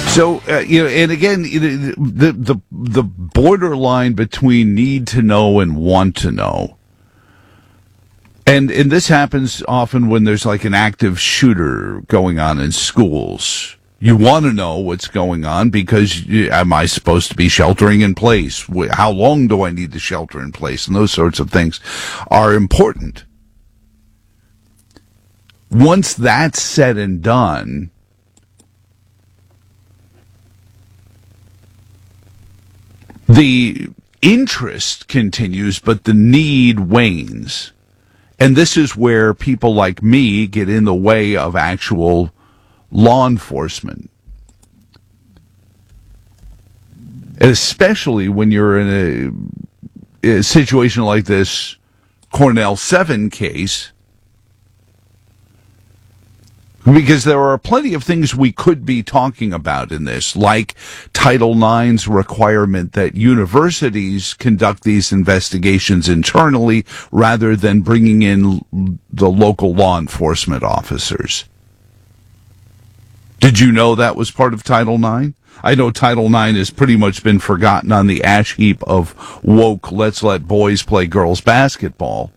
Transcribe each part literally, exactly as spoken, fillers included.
So, uh, you know, and again, the, the, the borderline between need to know and want to know. And, and this happens often when there's like an active shooter going on in schools. You want to know what's going on because am I supposed to be sheltering in place? How long do I need to shelter in place? And those sorts of things are important. Once that's said and done, the interest continues, but the need wanes. And this is where people like me get in the way of actual law enforcement. Especially when you're in a, a situation like this Cornell seven case, because there are plenty of things we could be talking about in this, like Title nine's requirement that universities conduct these investigations internally rather than bringing in the local law enforcement officers. Did you know that was part of Title nine? I know Title nine has pretty much been forgotten on the ash heap of woke, let's let boys play girls basketball.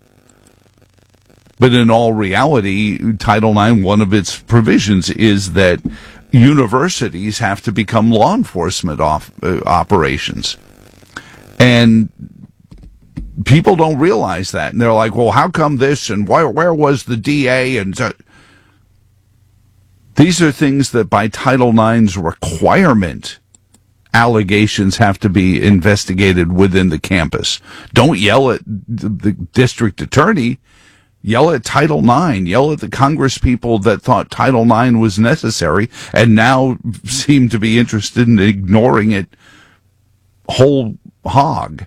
But in all reality, Title nine, one of its provisions is that universities have to become law enforcement off, uh, operations. And people don't realize that. And they're like, well, how come this? And why, where was the D A? And so, these are things that by Title nine's requirement, allegations have to be investigated within the campus. Don't yell at the district attorney. Yell at Title nine. Yell at the Congress people that thought Title nine was necessary and now seem to be interested in ignoring it whole hog.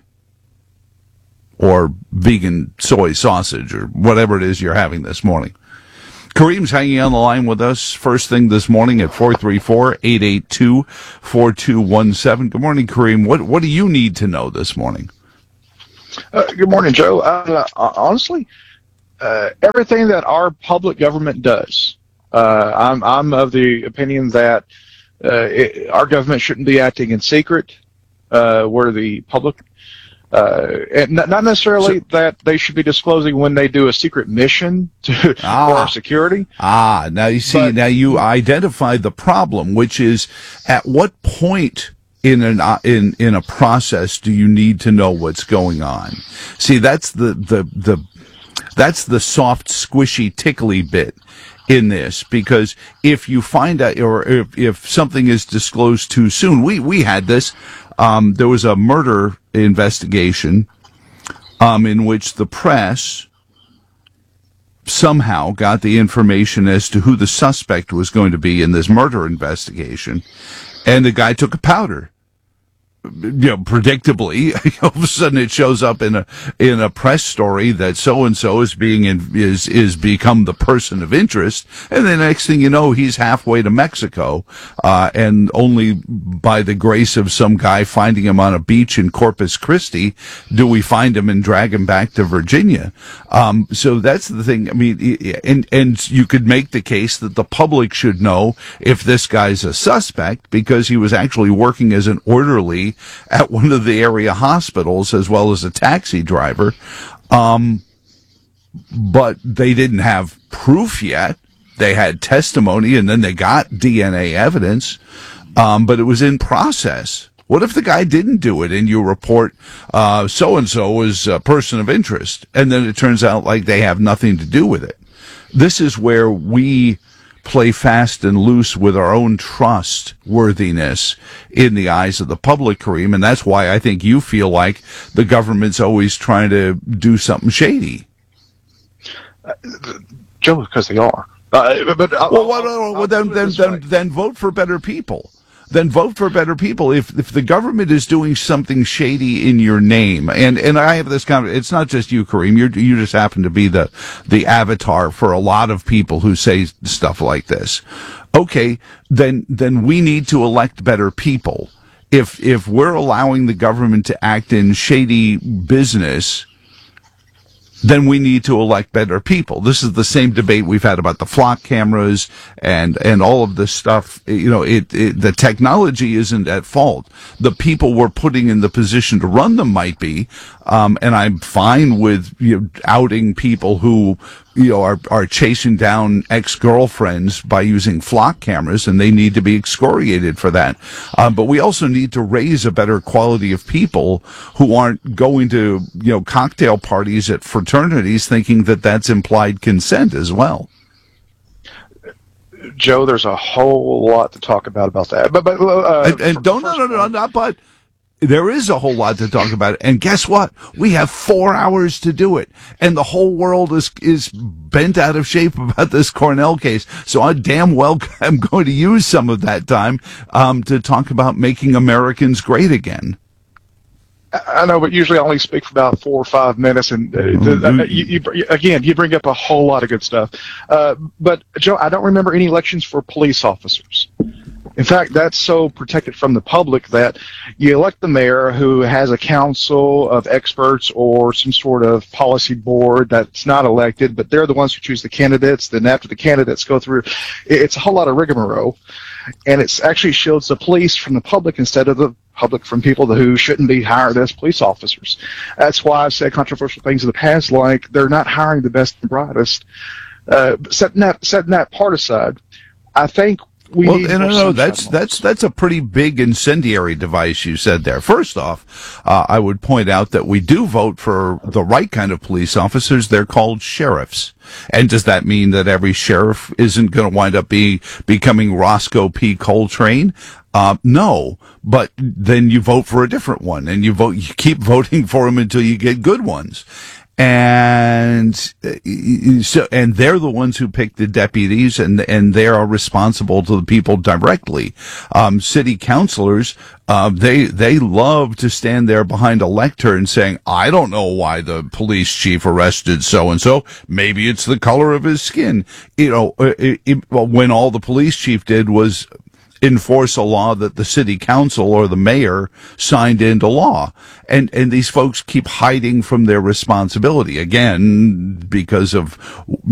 Or vegan soy sausage or whatever it is you're having this morning. Kareem's hanging on the line with us first thing this morning at four three four, eight eight two, four two one seven. Good morning, Kareem. What what do you need to know this morning? Uh, good morning, Joe. Uh, honestly, uh, everything that our public government does, uh, I'm I'm of the opinion that uh, it, our government shouldn't be acting in secret. Uh, where the public. Uh, and not necessarily so, that they should be disclosing when they do a secret mission to, ah, for our security. Ah, now you see, but, now you identify the problem, which is at what point in an uh, in in a process do you need to know what's going on? See, that's the the the that's the soft, squishy, tickly bit in this, because if you find out, or if, if something is disclosed too soon, we we had this. Um, there was a murder investigation um, in which the press somehow got the information as to who the suspect was going to be in this murder investigation, and the guy took a powder. You know, predictably, all of a sudden it shows up in a in a press story that so and so is being in, is is become the person of interest, and the next thing you know, he's halfway to Mexico, uh, and only by the grace of some guy finding him on a beach in Corpus Christi do we find him and drag him back to Virginia. Um, so that's the thing. I mean, and and you could make the case that the public should know if this guy's a suspect because he was actually working as an orderly at one of the area hospitals as well as a taxi driver. Um, but they didn't have proof yet. They had testimony and then they got D N A evidence. Um, but it was in process. What if the guy didn't do it and you report, uh, so-and-so is a person of interest, and then it turns out like they have nothing to do with it? This is where we play fast and loose with our own trustworthiness in the eyes of the public, Kareem, and that's why I think you feel like the government's always trying to do something shady. Uh, Joe, because they are. Uh, but I'll, well, well, well, well then, then, then, then vote for better people. Then vote for better people. If if the government is doing something shady in your name, and, and I have this kind of, it's not just you, Kareem. You you just happen to be the the avatar for a lot of people who say stuff like this. Okay, then then we need to elect better people. If if we're allowing the government to act in shady business, then we need to elect better people. This is the same debate we've had about the flock cameras and, and all of this stuff. You know, it, it, the technology isn't at fault. The people we're putting in the position to run them might be. Um, and I'm fine with, you know, outing people who, you know, are, are chasing down ex-girlfriends by using flock cameras, and they need to be excoriated for that. Um, but we also need to raise a better quality of people who aren't going to, you know, cocktail parties at fraternities thinking that that's implied consent as well. Joe, there's a whole lot to talk about about that. But, but uh, and, and don't, no, no, no, not but. There is a whole lot to talk about. And guess what? We have four hours to do it. And the whole world is, is bent out of shape about this Cornell case. So I damn well am going to use some of that time, um, to talk about making Americans great again. I know, but usually I only speak for about four or five minutes, and uh, mm-hmm. the, you, you, again, you bring up a whole lot of good stuff. Uh, but Joe, I don't remember any elections for police officers. In fact, that's so protected from the public that you elect the mayor, who has a council of experts or some sort of policy board that's not elected, but they're the ones who choose the candidates. Then after the candidates go through, it's a whole lot of rigmarole, and it actually shields the police from the public instead of the public from people who shouldn't be hired as police officers. That's why I've said controversial things in the past, like they're not hiring the best and brightest. Uh, setting that setting that part aside, I think we well, need no, more no, no, that's sunshine that's that's a pretty big incendiary device you said there. First off, uh, I would point out that we do vote for the right kind of police officers. They're called sheriffs. And does that mean that every sheriff isn't going to wind up be, becoming Roscoe P. Coltrane? Uh, no, but then you vote for a different one, and you vote, you keep voting for them until you get good ones. And so, and they're the ones who pick the deputies, and and they are responsible to the people directly. Um, city councilors, uh, they they love to stand there behind a lectern saying, "I don't know why the police chief arrested so and so. Maybe it's the color of his skin." You know, it, it, well, when all the police chief did was enforce a law that the city council or the mayor signed into law. And, and these folks keep hiding from their responsibility, again, because of